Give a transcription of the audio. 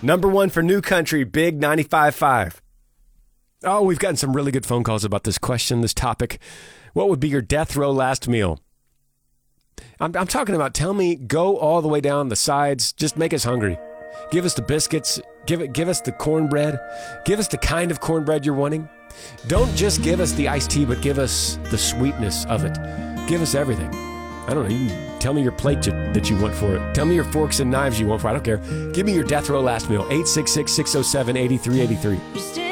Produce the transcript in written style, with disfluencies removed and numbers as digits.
Number one for New Country, Big 95.5. Oh, we've gotten some really good phone calls about this question, this topic. What would be your death row last meal? I'm talking about, tell me, go all the way down the sides. Just make us hungry. Give us the biscuits. Give us the cornbread. Give us the kind of cornbread you're wanting. Don't just give us the iced tea, but give us the sweetness of it. Give us everything. I don't know. You can tell me your plate that you want for it. Tell me your forks and knives you want for it. I don't care. Give me your death row last meal. 866-607-8383.